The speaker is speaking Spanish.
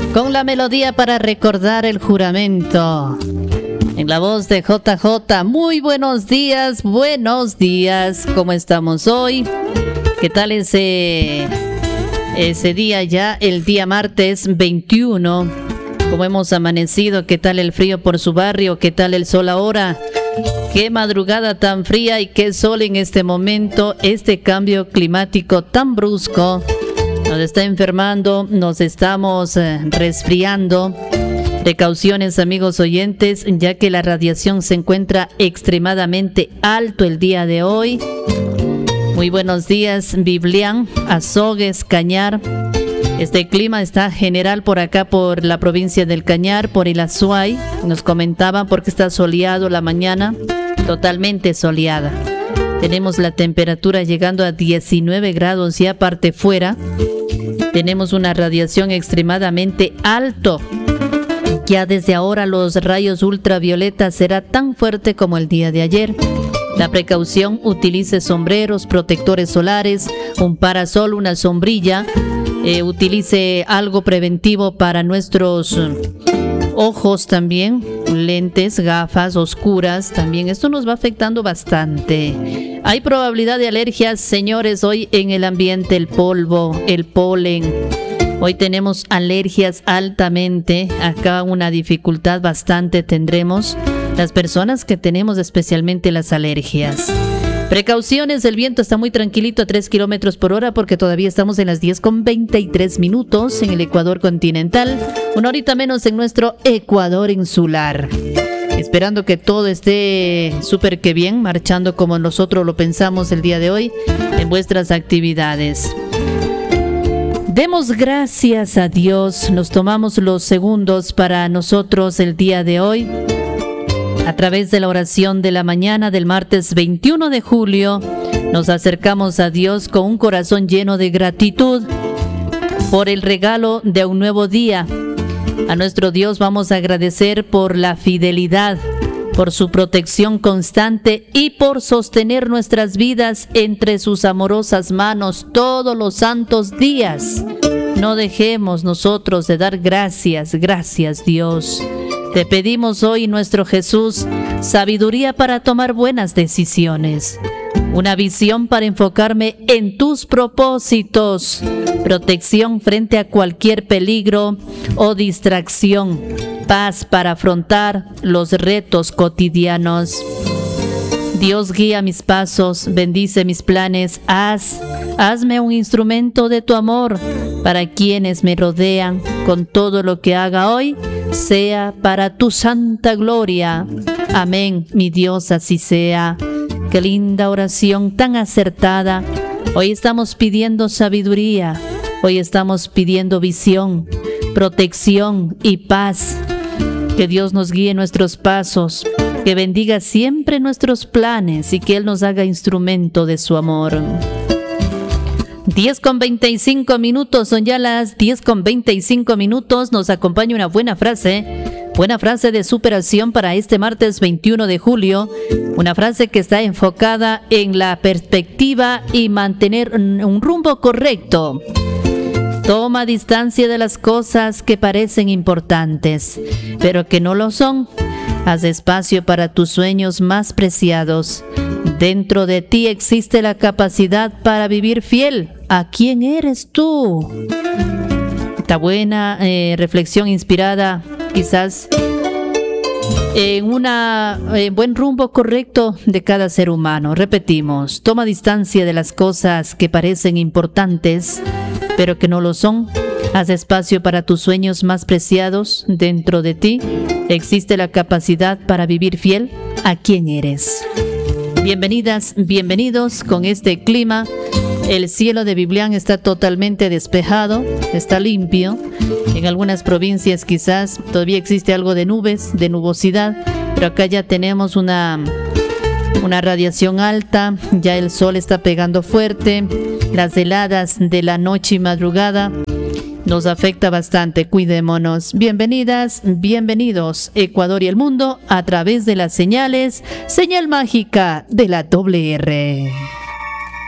con la melodía para recordar el juramento. En la voz de JJ, muy buenos días, ¿cómo estamos hoy? ¿Qué tal ese día ya, el día martes 21? ¿Cómo hemos amanecido? ¿Qué tal el frío por su barrio? ¿Qué tal el sol ahora? Qué madrugada tan fría y qué sol en este momento. Este cambio climático tan brusco nos está enfermando, nos estamos resfriando. Precauciones, amigos oyentes, ya que la radiación se encuentra extremadamente alto el día de hoy. Muy buenos días, Biblián, Azogues, Cañar. Este clima está general por acá, por la provincia del Cañar, por el Azuay. Nos comentaban porque está soleado la mañana, totalmente soleada. Tenemos la temperatura llegando a 19 grados ya parte fuera. Tenemos una radiación extremadamente alto. Ya desde ahora los rayos ultravioletas será tan fuerte como el día de ayer. La precaución: utilice sombreros, protectores solares, un parasol, una sombrilla. Utilice algo preventivo para nuestros ojos también, lentes, gafas oscuras también. Esto nos va afectando bastante. Hay probabilidad de alergias, señores, hoy en el ambiente, el polvo, el polen. Hoy tenemos alergias altamente. Acá una dificultad bastante tendremos las personas que tenemos especialmente las alergias. Precauciones, el viento está muy tranquilito a 3 kilómetros por hora porque todavía estamos en las 10:23 en el Ecuador continental, una horita menos en nuestro Ecuador insular. Esperando que todo esté súper que bien, marchando como nosotros lo pensamos el día de hoy en vuestras actividades. Demos gracias a Dios, nos tomamos los segundos para nosotros el día de hoy. A través de la oración de la mañana del martes 21 de julio, nos acercamos a Dios con un corazón lleno de gratitud por el regalo de un nuevo día. A nuestro Dios vamos a agradecer por la fidelidad, por su protección constante y por sostener nuestras vidas entre sus amorosas manos todos los santos días. No dejemos nosotros de dar gracias, gracias Dios. Te pedimos hoy, nuestro Jesús, sabiduría para tomar buenas decisiones, una visión para enfocarme en tus propósitos, protección frente a cualquier peligro o distracción, paz para afrontar los retos cotidianos. Dios, guía mis pasos, bendice mis planes, hazme un instrumento de tu amor para quienes me rodean. Con todo lo que haga hoy, sea para tu santa gloria. Amén, mi Dios, así sea. Qué linda oración tan acertada. Hoy estamos pidiendo sabiduría, hoy estamos pidiendo visión, protección y paz. Que Dios nos guíe nuestros pasos, que bendiga siempre nuestros planes y que Él nos haga instrumento de su amor. 10:25, son ya las 10:25. Nos acompaña una buena frase de superación para este martes 21 de julio. Una frase que está enfocada en la perspectiva y mantener un rumbo correcto. Toma distancia de las cosas que parecen importantes, pero que no lo son. Haz espacio para tus sueños más preciados. Dentro de ti existe la capacidad para vivir fiel a quién eres tú. Esta buena reflexión inspirada quizás en un buen rumbo correcto de cada ser humano. Repetimos: toma distancia de las cosas que parecen importantes, pero que no lo son. Haz espacio para tus sueños más preciados. Dentro de ti existe la capacidad para vivir fiel a quién eres. Bienvenidas, bienvenidos con este clima. El cielo de Biblián está totalmente despejado, está limpio. En algunas provincias quizás todavía existe algo de nubes, de nubosidad, pero acá ya tenemos una radiación alta, ya el sol está pegando fuerte. Las heladas de la noche y madrugada nos afecta bastante, cuidémonos. Bienvenidas, bienvenidos, Ecuador y el mundo, a través de las señales, señal mágica de la WR.